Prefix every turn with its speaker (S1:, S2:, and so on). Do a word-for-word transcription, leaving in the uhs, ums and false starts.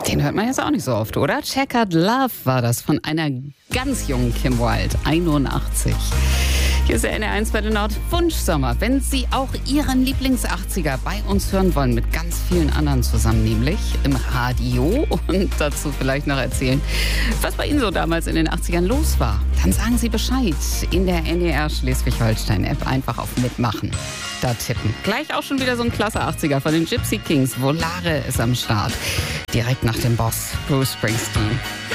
S1: Den hört man jetzt auch nicht so oft, oder? Checkered Love war das von einer ganz jungen Kim Wilde, einundachtzig. Hier ist der N R eins bei den Nord Wunschsommer. Wenn Sie auch Ihren Lieblings-achtziger bei uns hören wollen, mit ganz vielen anderen zusammen, nämlich im Radio, und dazu vielleicht noch erzählen, was bei Ihnen so damals in den achtzigern los war, dann sagen Sie Bescheid in der N D R Schleswig-Holstein-App. Einfach auf Mitmachen da tippen. Gleich auch schon wieder so ein klasse achtziger von den Gypsy Kings. Volare ist am Start. Direkt nach dem Boss Bruce Springsteen.